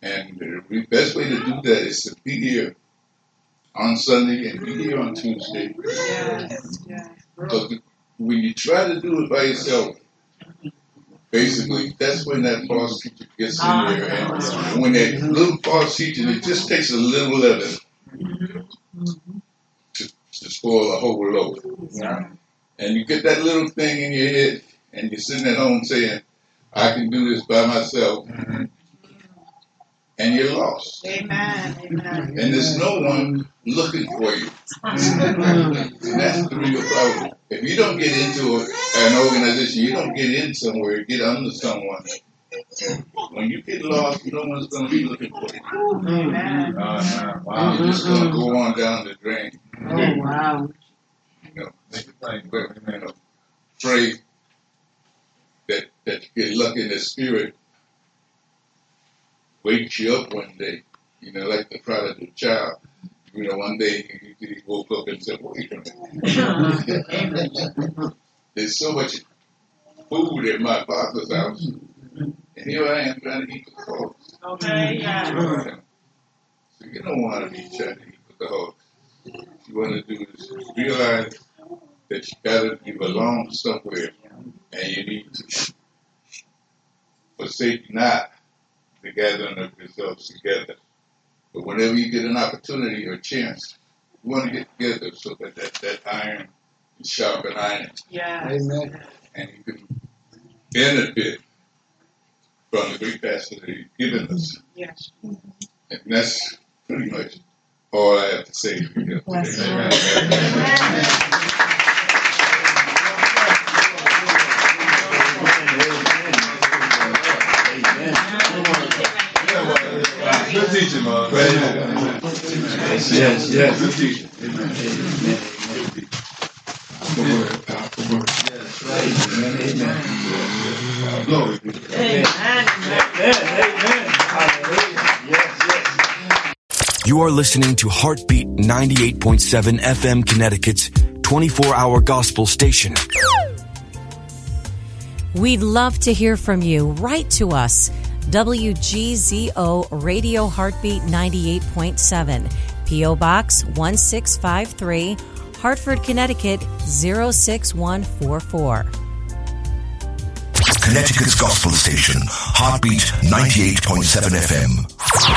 And the best way to do that is to be here on Sunday and be here on Tuesday. Yes. Because when you try to do it by yourself, basically, that's when that false teacher gets in there. And when that little false teacher, it just takes a little of it to spoil a whole load. Yeah. And you get that little thing in your head, and you're sitting at home saying, I can do this by myself. And you're lost. Amen. And there's no one looking for you. And that's the real problem. If you don't get into an organization, you don't get in somewhere, get under someone, when you get lost, no one's going to be looking for you. Amen. Wow. You're just going to go on down the drain. Oh, wow. Pray that you get lucky in the spirit wakes you up one day, like the prodigal child. One day he woke up and said, wait a minute. There's so much food in my father's house, and here I am trying to eat the hogs. Okay, yeah. So you don't want to be trying to eat with the hogs. What you want to do is realize that you belong somewhere, and you need to forsake not the gathering of yourselves together. But whenever you get an opportunity or a chance, you want to get together so that iron can sharpen iron. Yeah. Amen. And you can benefit from the great pastor that he's given us. Yes. And that's pretty much all I have to say for you. Amen. Good teaching, man. Yes. Good teaching. Amen. Amen. Glory. Amen. Yes. You are listening to Heartbeat 98.7 FM Connecticut's 24-hour gospel station. We'd love to hear from you. Write to us. WGZO Radio Heartbeat 98.7, P.O. Box 1653, Hartford, Connecticut 06144. Connecticut's gospel station, Heartbeat 98.7 FM.